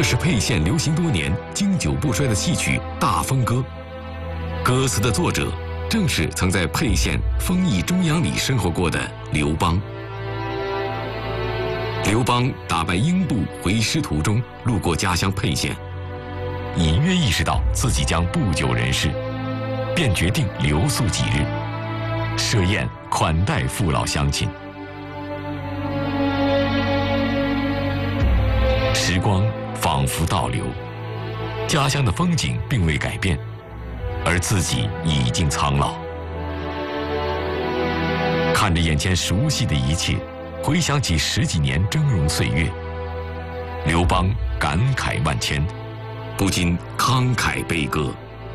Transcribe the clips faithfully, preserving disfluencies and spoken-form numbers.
是沛县流行多年、经久不衰的戏曲《大风歌》，歌词的作者正是曾在沛县丰邑中央里生活过的刘邦。刘邦打败英布回师途中，路过家乡沛县，隐约意识到自己将不久人世，便决定留宿几日，设宴款待父老乡亲。时光仿佛倒流，家乡的风景并未改变，而自己已经苍老。看着眼前熟悉的一切，回想起十几年峥嵘岁月，刘邦感慨万千，不禁慷慨悲歌：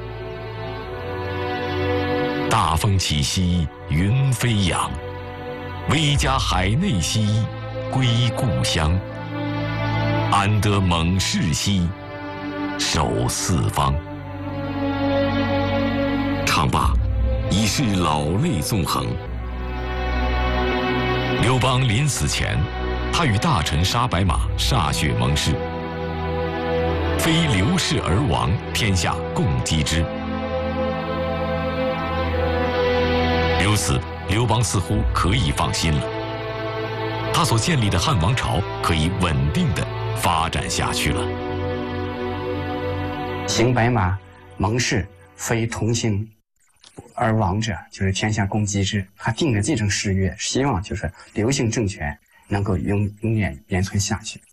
大风起兮云飞扬，威加海内兮归故乡。安得猛士兮，守四方。唱罢，已是老泪纵横。刘邦临死前，他与大臣杀白马歃血盟誓：非刘氏而亡，天下共击之。由此，刘邦似乎可以放心了，他所建立的汉王朝可以稳定的发展下去了。 行白马，盟誓，非同行而亡者，就是天下共击之。他定了这种誓约，希望就是刘姓政权能够永永远延存下去。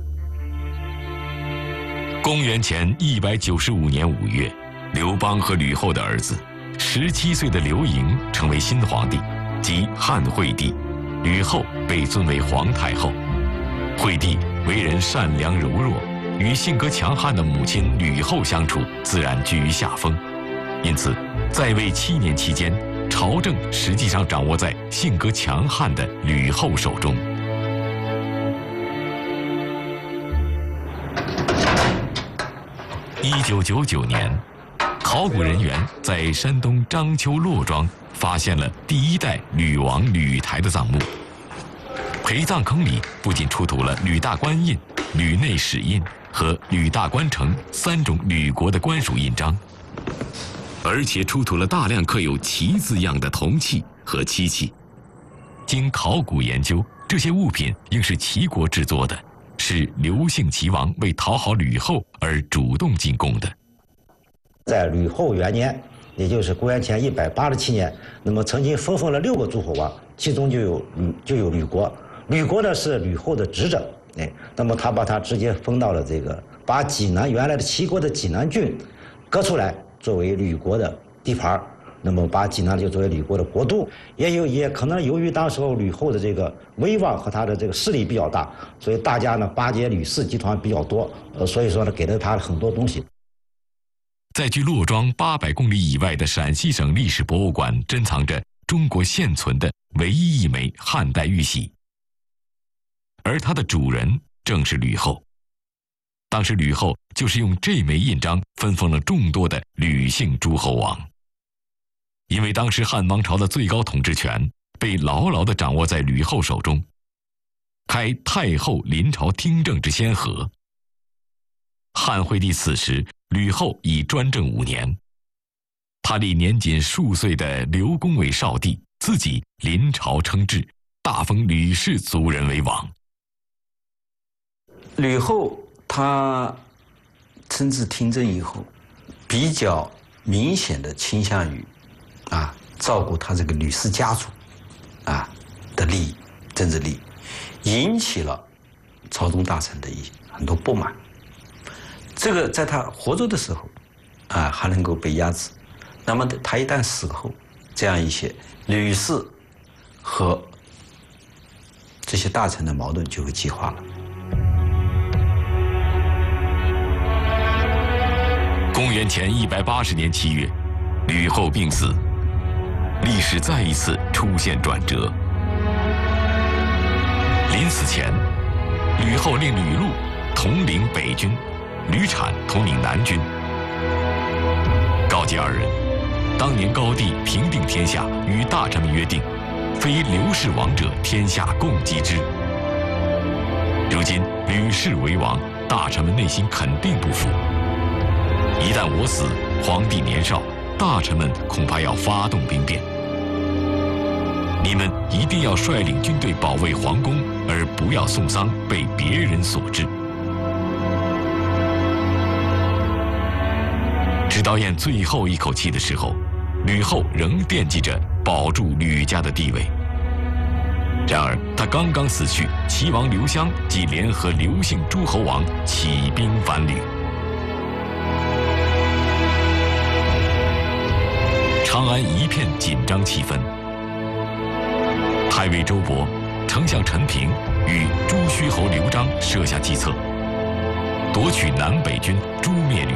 公元前一百九十五年五月，刘邦和吕后的儿子，十七岁的刘盈成为新皇帝，即汉惠帝。吕后被尊为皇太后。惠帝为人善良柔弱，与性格强悍的母亲吕后相处，自然居于下风。因此，在位七年期间，朝政实际上掌握在性格强悍的吕后手中。一九九九年，考古人员在山东章丘骆庄发现了第一代吕王吕台的葬墓。陪葬坑里不仅出土了吕大官印、吕内史印和吕大官城三种吕国的官属印章，而且出土了大量刻有齐字样的铜器和漆器。经考古研究，这些物品应是齐国制作的，是刘姓齐王为讨好吕后而主动进贡的。 在吕后元年，也就是公元前一百八十七年，那么曾经分封了六个诸侯王，其中就有吕就有吕国。吕国呢是吕后的侄子，哎，那么他把他直接封到了这个，把济南原来的齐国的济南郡割出来作为吕国的地盘，那么把济南就作为吕国的国都。也有也可能由于当时候吕后的这个威望和他的这个势力比较大，所以大家呢巴结吕氏集团比较多，呃，所以说呢给了他很多东西。 在距骆庄八百公里以外的陕西省历史博物馆，珍藏着中国现存的唯一一枚汉代玉玺，而它的主人正是吕后。当时吕后就是用这枚印章分封了众多的吕姓诸侯王。因为当时汉王朝的最高统治权被牢牢地掌握在吕后手中，开太后临朝听政之先河。汉惠帝死时，吕后已专政五年，他立年仅数岁的刘公为少帝，自己临朝称制，大封吕氏族人为王。 吕后她称制听政以后，比较明显的倾向于啊照顾她这个吕氏家族啊的利益、政治利益，引起了朝中大臣的一很多不满。这个在他活着的时候，啊还能够被压制，那么他一旦死后，这样一些吕氏和这些大臣的矛盾就会激化了。 公元前一百八十年七月，吕后病死，历史再一次出现转折。临死前，吕后令吕禄统领北军，吕产统领南军，告诫二人，当年高帝平定天下，与大臣们约定，非刘氏王者，天下共击之。如今吕氏为王， 大臣们内心肯定不服。一旦我死，皇帝年少，大臣们恐怕要发动兵变。你们一定要率领军队保卫皇宫，而不要送丧被别人所知。直到咽最后一口气的时候，吕后仍惦记着保住吕家的地位。然而，他刚刚死去，齐王刘襄即联合刘姓诸侯王起兵反吕。长安一片紧张气氛。太尉周勃、丞相陈平与朱虚侯刘璋设下计策，夺取南北军，诛灭吕。